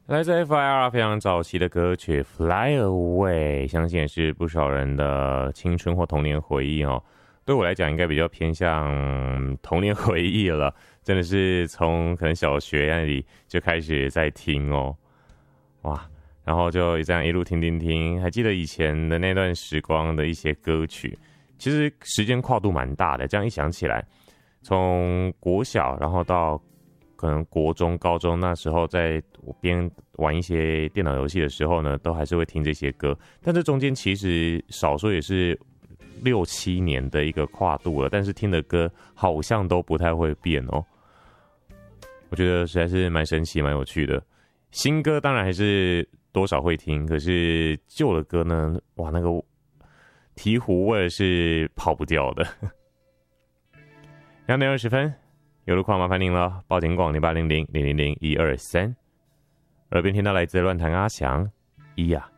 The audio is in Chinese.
来自 FIR 非常早期的歌曲《Fly Away》，相信也是不少人的青春或童年回忆哦。对我来讲，应该比较偏向童年回忆了，真的是从可能小学那里就开始在听哦，哇，然后就这样一路听，还记得以前的那段时光的一些歌曲，其实时间跨度蛮大的，这样一想起来，从国小然后到可能国中、高中那时候，在边玩一些电脑游戏的时候呢，都还是会听这些歌。但这中间其实少说也是6-7年的一个跨度了，但是听的歌好像都不太会变哦。我觉得实在是蛮神奇、蛮有趣的。新歌当然还是多少会听，可是旧的歌呢，哇，那个醍醐味是跑不掉的。2:20，有路况麻烦您了，报警广0800-000-123。耳边听到来自乱弹阿翔，咿呀。